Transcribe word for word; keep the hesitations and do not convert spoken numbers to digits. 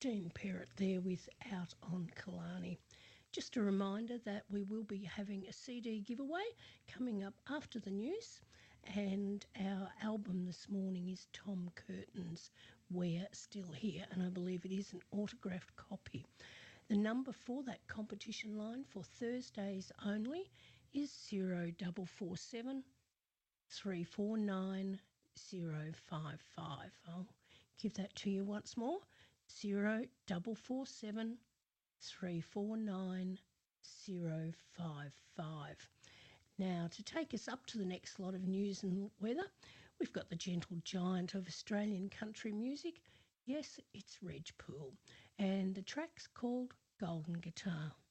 Dean Perrott there with Out on Killarney. Just a reminder that we will be having a C D giveaway coming up after the news, and our album this morning is Tom Curtin's We're Still Here, and I believe it is an autographed copy. The number for that competition line for Thursdays only is zero double four seven three four nine zero five five. I'll give that to you once more. Zero double four seven three four nine zero five five. Now, to take us up to the next lot of news and weather, we've got the gentle giant of Australian country music. Yes, it's Reg Poole, and the track's called Golden Guitar.